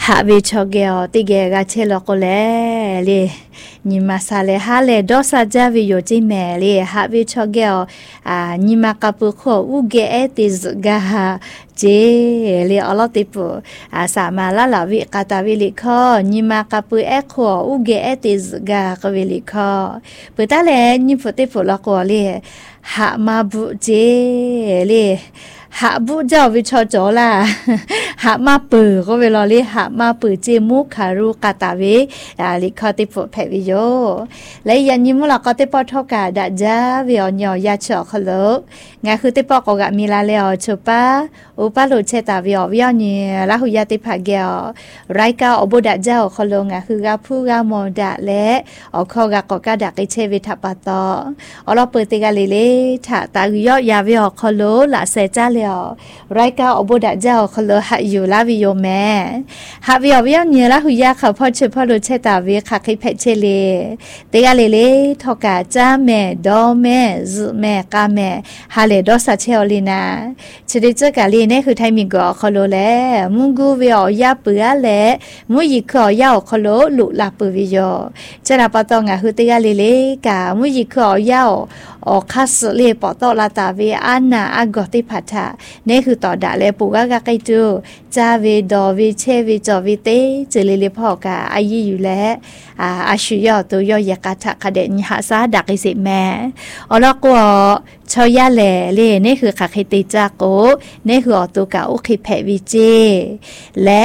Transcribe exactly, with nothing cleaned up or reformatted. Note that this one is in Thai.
หาวิชอเกอติเกกาเชลโกเลเลนิมาซาเลฮาเลดอซาจาวิโยจิเมเลหาวิชอเกออ่านิมากาปุโคอุเกเอติสกาเจเลอลอติปุอาสามาลาลาวิกาตาวิลิคอนิมากาปุเอโคอุเกเอติสกากวิลิคอปุตาเลนิฟุติปุลโกเลหามาบุเจเลหาบุเจ้าวิชอจอล่ะหามาปือก็เวลาเรียหามาปือเจมุคารุกาตาเวอ่าลิคอติปุแพวิโยและยันยิมุลก็ติปอทอกาดาจาเวียญอยาชอคโลงาคือติปอกกะมีลาเลอชุปาอุปาลุเชตาเวียวิญญลาหุยาติภาเกอไรกาอบุดาเจ้าคโลงาคือกาผู้กามอดาและอคอกากกาดักเชวิทัปตออลอเปิดติกาเลเลถาตายอยาเวียคโลละเซจาเลไรกาอบุดาเจ้าคโลหะอยู่ลาวิโยแม่หาวิอวิญญลาหุยาเขาพอเชพอลุเชตาเวคักให้เพเชเลติกาเลเลทอกาจาแม่ดอแม่ซุแม่กาแม่ฮาเลดอสาเชอลีนาชดิจกาลีเนี่ยคือไทมิกอคโลแลมุงกูเวียยาปือแลมุยิคอยาคโลลุลาปืวิโยจราปตองะคือติกาเลเลกามุยิคอยาออคัสเลปตอลาตาเวอานาอากอติพัทาเนี่ยคือต่อดาเลปูกากาไกจูจาเวดอเวเชเวจอวิเตเจเลเลพอกาอายีอยู่แล้วอ่าอาชุยอตัวยอยากาทะคเดญหาซาดักอิสิแม่อลอกวชอยาแลเลนี่คือคักฮิติจากโกนี่คืออตุกาอุคิเพวิเจและ